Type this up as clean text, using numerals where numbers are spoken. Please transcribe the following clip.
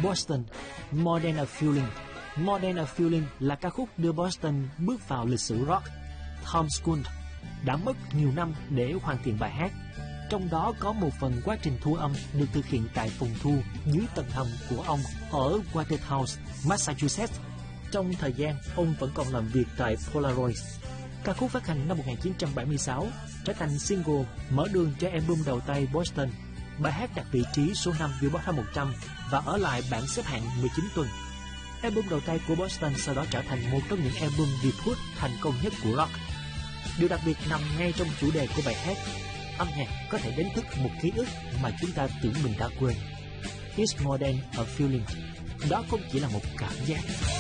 Boston, More Than a Feeling. More Than a Feeling là ca khúc đưa Boston bước vào lịch sử rock. Tom Scott đã mất nhiều năm để hoàn thiện bài hát. Trong đó có một phần quá trình thu âm được thực hiện tại phòng thu dưới tầng hầm của ông ở Waterhouse, Massachusetts. Trong thời gian ông vẫn còn làm việc tại Polaroid. Ca khúc phát hành năm 1976 trở thành single mở đường cho album đầu tay Boston. Bài hát đạt vị trí số 5 Billboard Hot 100 và ở lại bảng xếp hạng 19 tuần. Album đầu tay của Boston sau đó trở thành một trong những album debut thành công nhất của rock. Điều đặc biệt nằm ngay trong chủ đề của bài hát. Âm nhạc có thể đánh thức một ký ức mà chúng ta tưởng mình đã quên. It's more than a feeling. Đó không chỉ là một cảm giác.